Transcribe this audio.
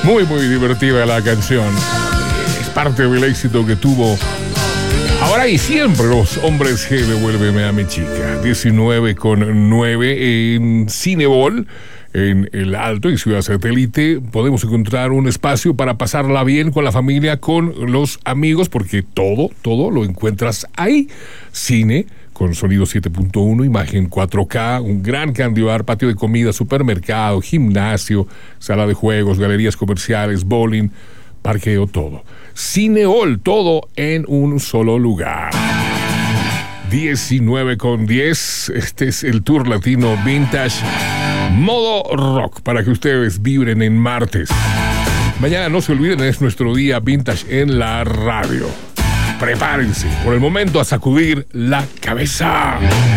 Muy, muy divertida la canción. Es parte del éxito que tuvo ahora y siempre los hombres G, Devuélveme a mi chica. 19:09 en Cinebol, en El Alto y Ciudad Satélite. Podemos encontrar un espacio para pasarla bien con la familia, con los amigos, porque todo lo encuentras ahí. Cine con sonido 7.1, imagen 4K, un gran candy bar, patio de comida, supermercado, gimnasio, sala de juegos, galerías comerciales, bowling, parqueo, todo. Cineol, todo en un solo lugar. 19:10, este es el Tour Latino Vintage Modo Rock, para que ustedes vibren en martes. Mañana, no se olviden, es nuestro día Vintage en la radio. Prepárense, por el momento, a sacudir la cabeza.